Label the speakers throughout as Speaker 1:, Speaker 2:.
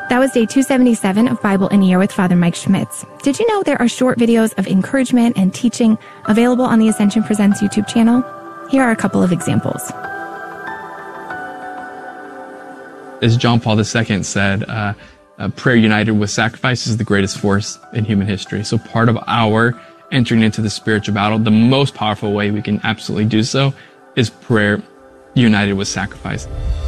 Speaker 1: That was day 277 of Bible in a Year with Father Mike Schmitz. Did you know there are short videos of encouragement and teaching available on the Ascension Presents YouTube channel? Here are a couple of examples.
Speaker 2: As John Paul II said, prayer united with sacrifice is the greatest force in human history. So part of our entering into the spiritual battle, the most powerful way we can absolutely do so is prayer united with sacrifice.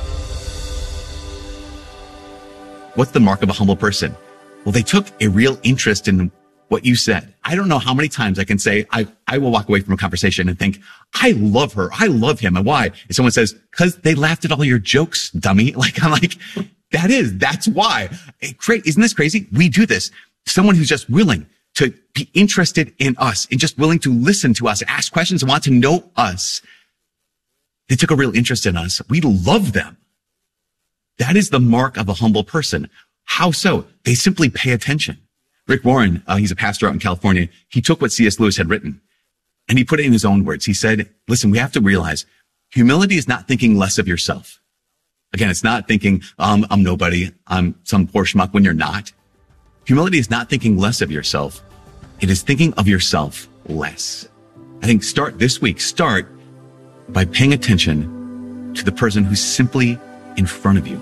Speaker 3: What's the mark of a humble person? Well, they took a real interest in what you said. I don't know how many times I can say, I will walk away from a conversation and think, I love her. I love him. And why? And someone says, cause they laughed at all your jokes, dummy. I'm like, that's why. Great. Isn't this crazy? We do this. Someone who's just willing to be interested in us and just willing to listen to us, ask questions and want to know us. They took a real interest in us. We love them. That is the mark of a humble person. How so? They simply pay attention. Rick Warren, he's a pastor out in California. He took what C.S. Lewis had written and he put it in his own words. He said, listen, we have to realize humility is not thinking less of yourself. Again, it's not thinking, I'm nobody. I'm some poor schmuck when you're not. Humility is not thinking less of yourself. It is thinking of yourself less. I think start by paying attention to the person who's simply in front of you.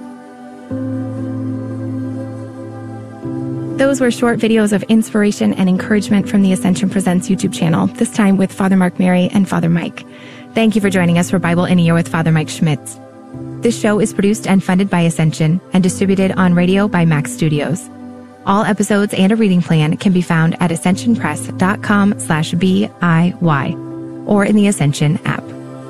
Speaker 1: Those were short videos of inspiration and encouragement from the Ascension Presents YouTube channel, this time with Father Mark Mary and Father Mike. Thank you for joining us for Bible in a Year with Father Mike Schmitz. This show is produced and funded by Ascension and distributed on radio by Max Studios. All episodes and a reading plan can be found at ascensionpress.com/BIY or in the Ascension app.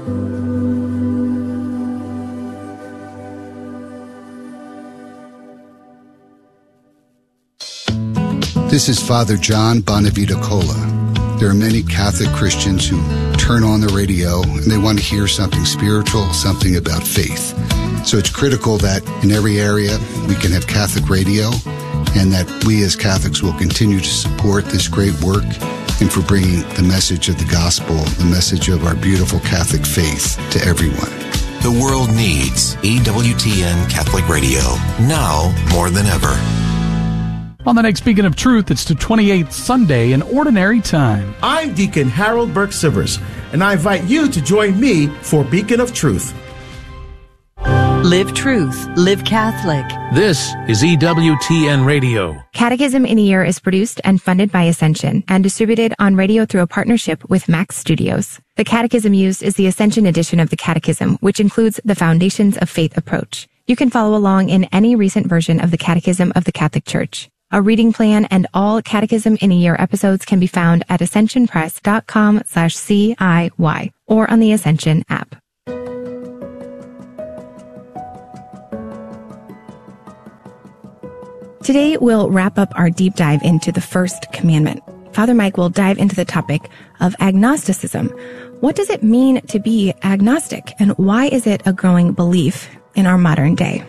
Speaker 4: This is Father John Bonavita Cola. There are many Catholic Christians who turn on the radio and they want to hear something spiritual, something about faith. So it's critical that in every area we can have Catholic radio and that we as Catholics will continue to support this great work and for bringing the message of the gospel, the message of our beautiful Catholic faith to everyone.
Speaker 5: The world needs EWTN Catholic Radio, now more than ever.
Speaker 6: On the next Beacon of Truth, it's the 28th Sunday in Ordinary Time.
Speaker 7: I'm Deacon Harold Burke-Sivers, and I invite you to join me for Beacon of Truth.
Speaker 8: Live truth, live Catholic.
Speaker 9: This is EWTN Radio.
Speaker 1: Catechism in a Year is produced and funded by Ascension and distributed on radio through a partnership with Max Studios. The catechism used is the Ascension edition of the Catechism, which includes the Foundations of Faith approach. You can follow along in any recent version of the Catechism of the Catholic Church. A reading plan and all Catechism in a Year episodes can be found at ascensionpress.com/CIY or on the Ascension app. Today, we'll wrap up our deep dive into the first commandment. Father Mike will dive into the topic of agnosticism. What does it mean to be agnostic, and why is it a growing belief in our modern day?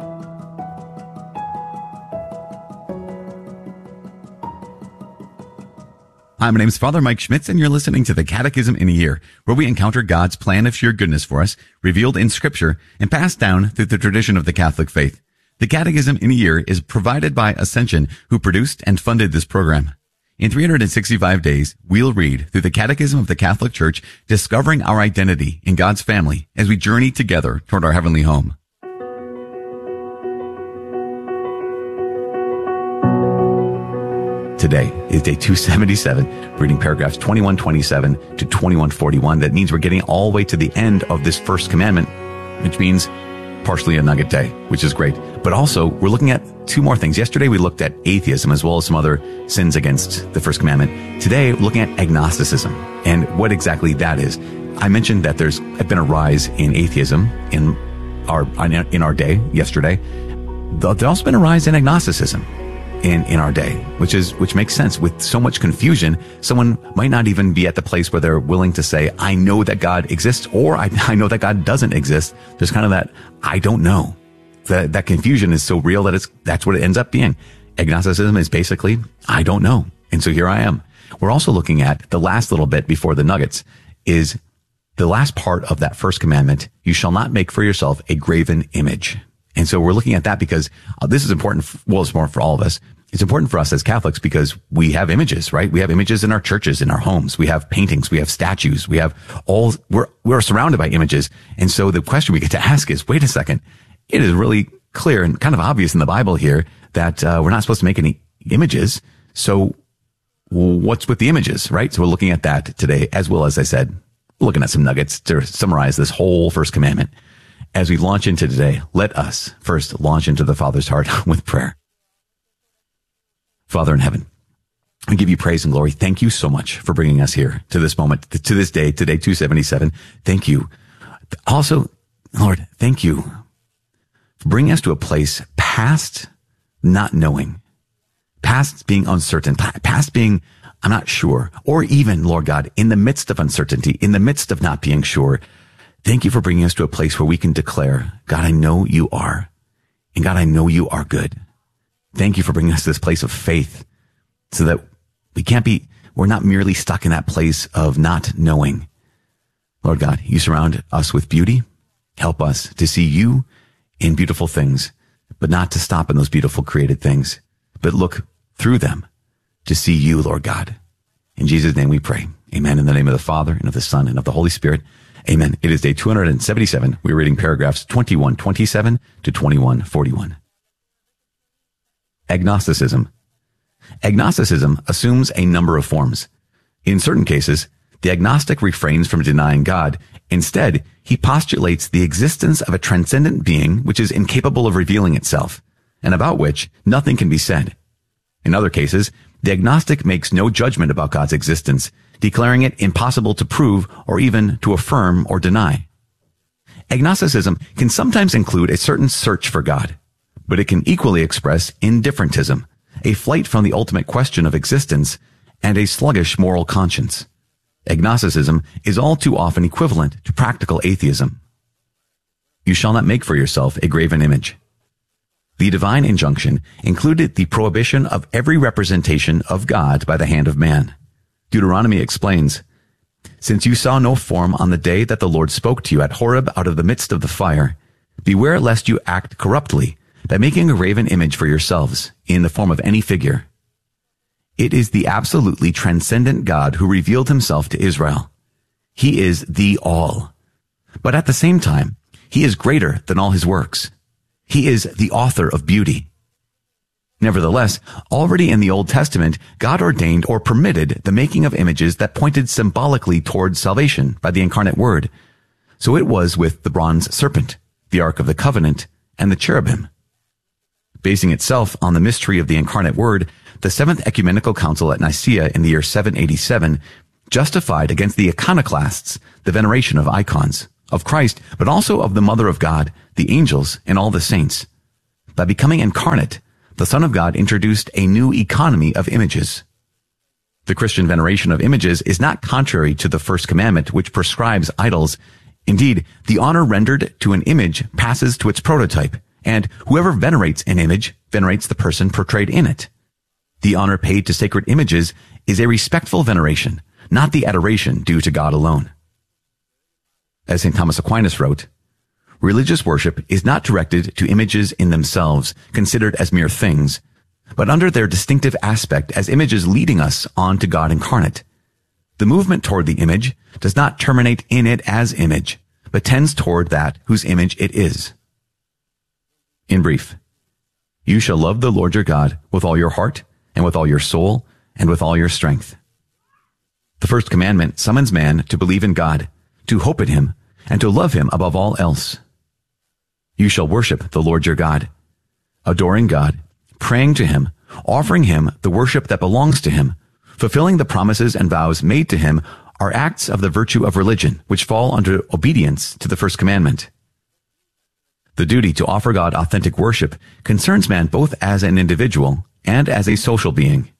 Speaker 3: Hi, my name is Father Mike Schmitz, and you're listening to the Catechism in a Year, where we encounter God's plan of sheer goodness for us, revealed in Scripture, and passed down through the tradition of the Catholic faith. The Catechism in a Year is provided by Ascension, who produced and funded this program. In 365 days, we'll read through the Catechism of the Catholic Church, discovering our identity in God's family as we journey together toward our heavenly home. Today is day 277, reading paragraphs 2127 to 2141. That means we're getting all the way to the end of this first commandment, which means partially a nugget day, which is great. But also, we're looking at two more things. Yesterday, we looked at atheism as well as some other sins against the first commandment. Today, we're looking at agnosticism and what exactly that is. I mentioned that there's been a rise in atheism in our day yesterday. There's also been a rise in agnosticism in our day, which makes sense. With so much confusion, someone might not even be at the place where they're willing to say, I know that God exists, or I know that God doesn't exist. There's kind of that, I don't know. That confusion is so real that that's what it ends up being. Agnosticism is basically, I don't know. And so here I am. We're also looking at the last little bit before the nuggets is the last part of that first commandment. You shall not make for yourself a graven image.
Speaker 10: And so we're looking at that because this is important. It's more for all of us. It's important for us as Catholics because we have images, right? We have images in our churches, in our homes. We have paintings. We have statues. We have we're surrounded by images. And so the question we get to ask is, wait a second. It is really clear and kind of obvious in the Bible here that we're not supposed to make any images. So what's with the images, right? So we're looking at that today, as well as I said, looking at some nuggets to summarize this whole first commandment. As we launch into today, let us first launch into the Father's heart with prayer. Father in heaven, we give you praise and glory. Thank you so much for bringing us here to this moment, to this day, today 277. Thank you. Also, Lord, thank you for bringing us to a place past not knowing, past being uncertain, past being, I'm not sure, or even, Lord God, in the midst of uncertainty, in the midst of not being sure. Thank you for bringing us to a place where we can declare, God, I know you are, and God, I know you are good. Thank you for bringing us to this place of faith so that we're not merely stuck in that place of not knowing. Lord God, you surround us with beauty. Help us to see you in beautiful things, but not to stop in those beautiful created things, but look through them to see you, Lord God. In Jesus' name we pray. Amen. In the name of the Father and of the Son and of the Holy Spirit. Amen. It is day 277. We're reading paragraphs 2127 to 2141. Agnosticism. Agnosticism assumes a number of forms. In certain cases, the agnostic refrains from denying God. Instead, he postulates the existence of a transcendent being which is incapable of revealing itself, and about which nothing can be said. In other cases, the agnostic makes no judgment about God's existence, declaring it impossible to prove or even to affirm or deny. Agnosticism can sometimes include a certain search for God, but it can equally express indifferentism, a flight from the ultimate question of existence, and a sluggish moral conscience. Agnosticism is all too often equivalent to practical atheism. You shall not make for yourself a graven image. The divine injunction included the prohibition of every representation of God by the hand of man. Deuteronomy explains, since you saw no form on the day that the Lord spoke to you at Horeb out of the midst of the fire, beware lest you act corruptly by making a graven image for yourselves in the form of any figure. It is the absolutely transcendent God who revealed himself to Israel. He is the all. But at the same time, he is greater than all his works. He is the author of beauty. Nevertheless, already in the Old Testament, God ordained or permitted the making of images that pointed symbolically towards salvation by the incarnate Word. So it was with the bronze serpent, the Ark of the Covenant, and the cherubim. Basing itself on the mystery of the incarnate Word, the Seventh Ecumenical Council at Nicaea in the year 787 justified against the iconoclasts the veneration of icons, of Christ, but also of the Mother of God, the angels, and all the saints. By becoming incarnate, the Son of God introduced a new economy of images. The Christian veneration of images is not contrary to the first commandment, which prescribes idols. Indeed, the honor rendered to an image passes to its prototype, and whoever venerates an image venerates the person portrayed in it. The honor paid to sacred images is a respectful veneration, not the adoration due to God alone. As St. Thomas Aquinas wrote, religious worship is not directed to images in themselves, considered as mere things, but under their distinctive aspect as images leading us on to God incarnate. The movement toward the image does not terminate in it as image, but tends toward that whose image it is. In brief, you shall love the Lord your God with all your heart, and with all your soul, and with all your strength. The first commandment summons man to believe in God, to hope in him, and to love him above all else. You shall worship the Lord your God, adoring God, praying to him, offering him the worship that belongs to him, fulfilling the promises and vows made to him are acts of the virtue of religion, which fall under obedience to the first commandment. The duty to offer God authentic worship concerns man both as an individual and as a social being.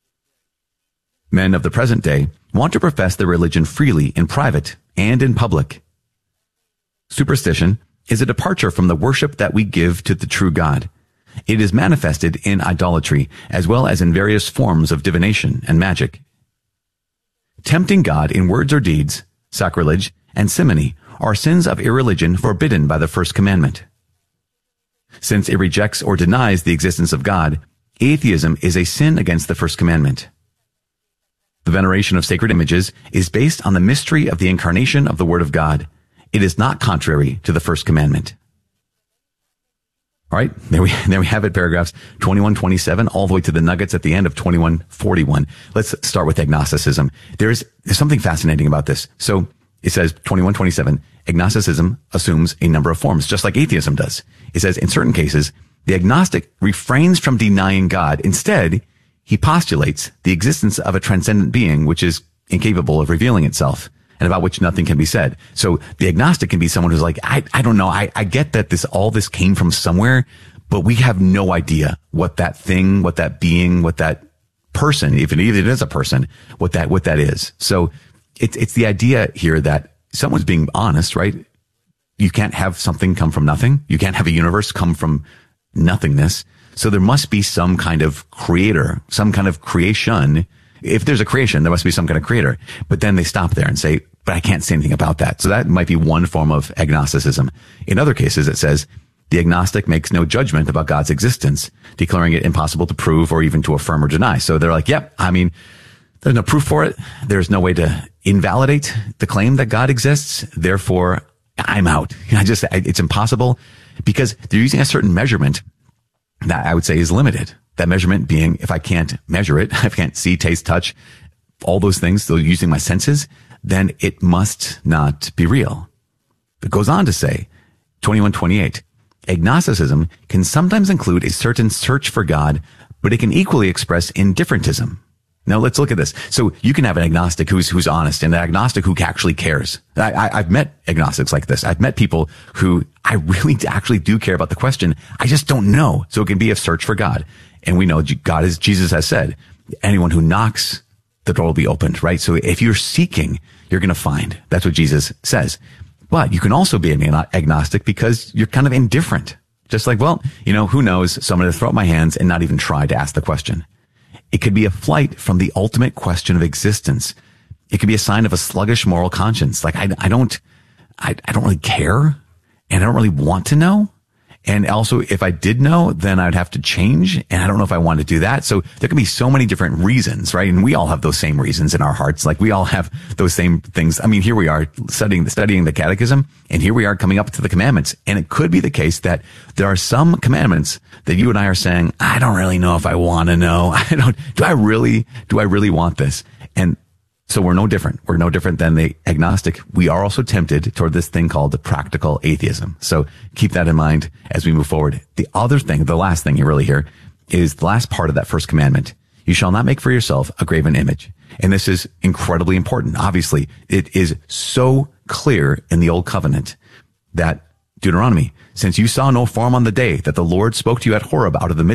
Speaker 10: Men of the present day want to profess their religion freely in private and in public. Superstition is a departure from the worship that we give to the true God. It is manifested in idolatry as well as in various forms of divination and magic. Tempting God in words or deeds, sacrilege, and simony are sins of irreligion forbidden by the first commandment. Since it rejects or denies the existence of God, atheism is a sin against the first commandment. The veneration of sacred images is based on the mystery of the incarnation of the Word of God. It is not contrary to the first commandment. All right, there we have it, paragraphs 21-27, all the way to the nuggets at the end of 21-41. Let's start with agnosticism. There's something fascinating about this. So it says 21-27, agnosticism assumes a number of forms, just like atheism does. It says in certain cases, the agnostic refrains from denying God. Instead, he postulates the existence of a transcendent being which is incapable of revealing itself and about which nothing can be said. So the agnostic can be someone who's like, I don't know. I get that all this came from somewhere, but we have no idea what that thing, what that being, what that person, if it is a person, what that is. So it's the idea here that someone's being honest, right? You can't have something come from nothing. You can't have a universe come from nothingness. So there must be some kind of creator, some kind of creation. If there's a creation, there must be some kind of creator. But then they stop there and say, but I can't say anything about that. So that might be one form of agnosticism. In other cases, it says the agnostic makes no judgment about God's existence, declaring it impossible to prove or even to affirm or deny. So they're like, yep, I mean, there's no proof for it. There's no way to invalidate the claim that God exists. Therefore, I'm out. It's impossible, because they're using a certain measurement that I would say is limited. That measurement being, if I can't measure it, if I can't see, taste, touch, all those things, still using my senses, then it must not be real. It goes on to say, 21-28, agnosticism can sometimes include a certain search for God, but it can equally express indifferentism. Now let's look at this. So you can have an agnostic who's honest, and an agnostic who actually cares. I've met agnostics like this. I've met people who I really actually do care about the question. I just don't know. So it can be a search for God. And we know Jesus has said, anyone who knocks, the door will be opened, right? So if you're seeking, you're going to find. That's what Jesus says. But you can also be an agnostic because you're kind of indifferent. Just like, well, who knows? So I'm going to throw up my hands and not even try to ask the question. It could be a flight from the ultimate question of existence. It could be a sign of a sluggish moral conscience. Like, I don't really care, and I don't really want to know. And also, if I did know, then I'd have to change, and I don't know if I want to do that. So there can be so many different reasons, right? And we all have those same reasons in our hearts. Like, we all have those same things. I mean, here we are studying the catechism, and here we are coming up to the commandments. And it could be the case that there are some commandments that you and I are saying, I don't really know if I want to know. Do I really want this? And so we're no different. We're no different than the agnostic. We are also tempted toward this thing called the practical atheism. So keep that in mind as we move forward. The last thing you really hear is the last part of that first commandment. You shall not make for yourself a graven image. And this is incredibly important. Obviously, it is so clear in the Old Covenant that Deuteronomy, since you saw no form on the day that the Lord spoke to you at Horeb out of the midst